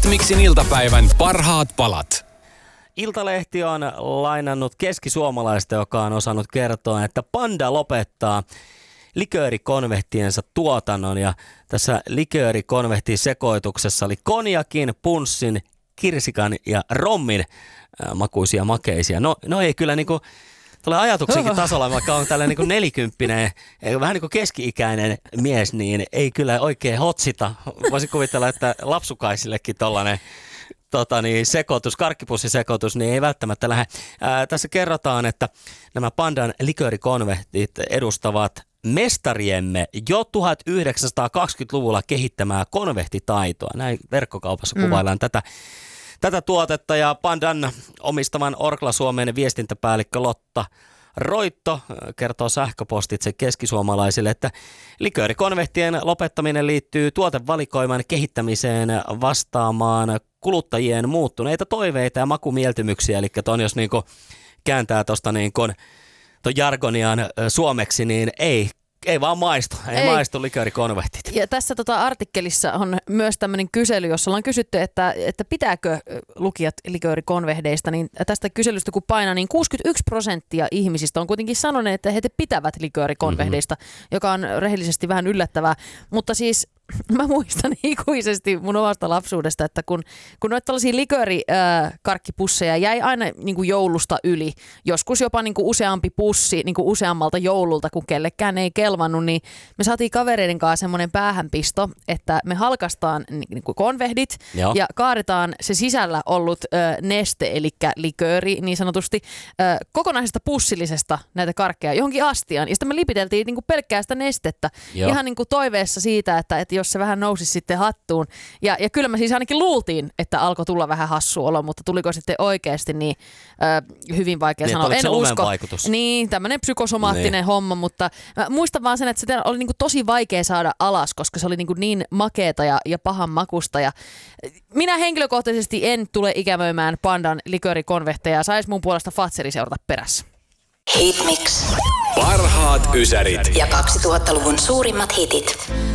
Hitmixin iltapäivän parhaat palat. Iltalehti on lainannut keskisuomalaista, joka on osannut kertoa, että Panda lopettaa liköörikonvehtiensa tuotannon. Ja tässä liköörikonvehtisekoituksessa oli konjakin, punssin, kirsikan ja rommin makuisia makeisia. No ei kyllä niinku tulee ajatuksenkin tasolla, vaikka on tällainen niinku nelikymppinen, vähän niin kuin keski-ikäinen mies, niin ei kyllä oikein hotsita. Voisin kuvitella, että lapsukaisillekin tollainen karkkipussisekoitus, niin ei välttämättä lähde. Tässä kerrotaan, että nämä Pandan liköörikonvehtit edustavat mestariemme jo 1920-luvulla kehittämää konvehtitaitoa. Näin verkkokaupassa kuvaillaan tätä tuotetta, ja Pandan omistavan Orkla Suomen viestintäpäällikkö Lotta Roitto kertoo sähköpostitse keskisuomalaisille, että liköörikonvehtien lopettaminen liittyy tuotevalikoiman kehittämiseen vastaamaan kuluttajien muuttuneita toiveita ja makumieltymyksiä. Eli jos niinku kääntää tuosta niinku ton jargoniaan suomeksi, niin ei vaan maistu. Ei maistu liköörikonvehtit. Ja tässä artikkelissa on myös tämmöinen kysely, jossa ollaan kysytty, että pitääkö lukijat liköörikonvehdeista. Niin tästä kyselystä kun painaa, niin 61% ihmisistä on kuitenkin sanoneet, että he pitävät liköörikonvehdeista, joka on rehellisesti vähän yllättävää. Mutta siis mä muistan ikuisesti mun omasta lapsuudesta, että kun noita tällaisia liköörikarkkipusseja jäi aina niin kuin joulusta yli, joskus jopa niin kuin useampi pussi niin kuin useammalta joululta, kun kellekään ei kelvannut, niin me saatiin kavereiden kanssa semmoinen päähänpisto, että me halkaistaan niin kuin konvehdit ja kaadetaan se sisällä ollut neste, eli likööri niin sanotusti, kokonaisesta pussillisesta näitä karkkeja johonkin astiaan. Ja sitten me lipiteltiin niin kuin pelkkää sitä nestettä ihan niin kuin toiveessa siitä, että jos se vähän nousi sitten hattuun. Ja kyllä me siis ainakin luultiin, että alkoi tulla vähän hassu olo, mutta tuliko sitten oikeasti niin hyvin vaikea sanoa. En usko. Vaikutus. Niin, tämmöinen psykosomaattinen homma, mutta muistan vaan sen, että sitä oli niin kuin tosi vaikea saada alas, koska se oli niin makeeta ja pahan makusta. Ja minä henkilökohtaisesti en tule ikävöimään Pandan liköörikonvehteja. Sais mun puolesta Fatseri seurata perässä. Hitmix. Parhaat ysärit. Ja 2000-luvun suurimmat hitit.